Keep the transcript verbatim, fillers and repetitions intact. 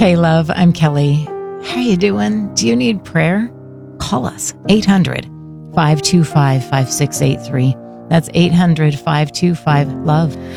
K Love, I'm Kelly. How you doing? Do you need prayer? Call us, eight hundred, five two five, five six eight three. That's eight hundred, five two five, LOVE.